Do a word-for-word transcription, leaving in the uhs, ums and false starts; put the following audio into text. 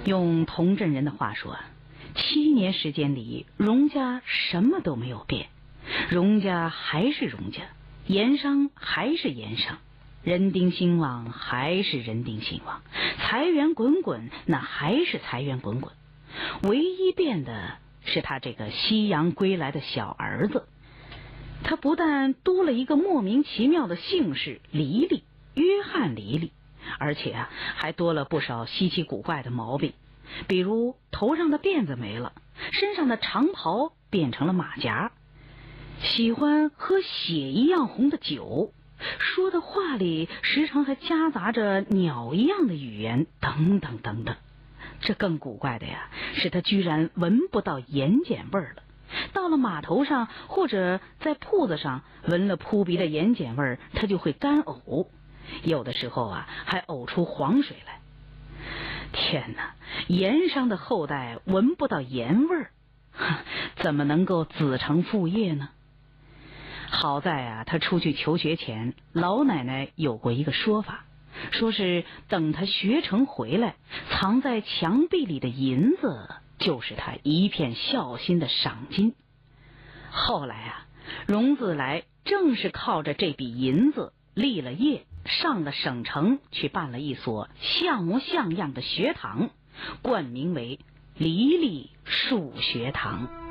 用同镇人的话说，七年时间里，荣家什么都没有变，荣家还是荣家，盐商还是盐商，人丁兴旺还是人丁兴旺，财源滚滚那还是财源滚滚。唯一变的是他这个西洋归来的小儿子，他不但多了一个莫名其妙的姓氏黎黎，约翰黎黎，而且啊还多了不少稀奇古怪的毛病，比如头上的辫子没了，身上的长袍变成了马甲，喜欢喝血一样红的酒，说的话里时常还夹杂着鸟一样的语言，等等等等。这更古怪的呀，是他居然闻不到盐碱味了。到了码头上或者在铺子上，闻了扑鼻的盐碱味，他就会干呕，有的时候啊还呕出黄水来。天哪，盐商的后代闻不到盐味儿，怎么能够子承父业呢？好在啊，他出去求学前，老奶奶有过一个说法，说是等他学成回来，藏在墙壁里的银子就是他一片孝心的赏金。后来啊，荣自来正是靠着这笔银子立了业，上了省城，去办了一所像模像样的学堂，冠名为黎黎数学堂。